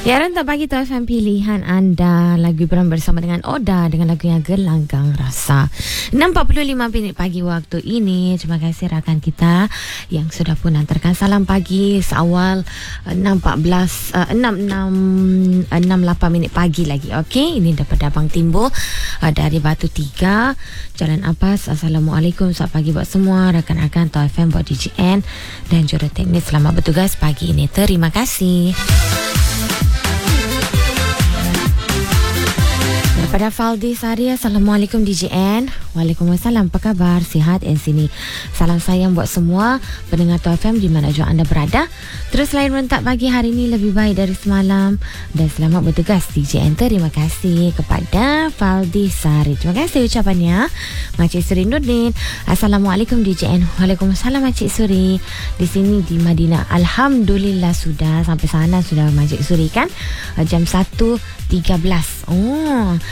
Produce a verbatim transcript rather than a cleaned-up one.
Ya, rentak pagi tu F M pilihan anda. Lagu Ibrahim bersama dengan Oda dengan lagu yang Gelanggang Rasa. enam empat puluh lima minit pagi waktu ini. Terima kasih rakan kita yang sudah pun hantarkan salam pagi seawal enam empat belas uh, enam enam enam lapan minit pagi lagi. Okey, ini daripada Abang Timbo uh, dari Batu Tiga, Jalan Abbas. Assalamualaikum, selamat pagi buat semua rakan-rakan T F M buat D J N dan juruteknik. Selamat bertugas pagi ini. Terima kasih. Daripada Faldi Sari, Assalamualaikum D J N. Waalaikumsalam, apa khabar? Sihat di sini. Salam sayang buat semua pendengar T F M di mana juga anda berada. Terus lain rentak pagi hari ini lebih baik dari semalam. Dan selamat bertugas D J N. Terima kasih kepada Faldi Sari. Terima kasih ucapannya Makcik Suri Nurdin. Assalamualaikum D J N. Waalaikumsalam Makcik Suri. Di sini di Madinah, Alhamdulillah sudah sampai sana sudah Makcik Suri kan. Jam satu tiga belas. Oh,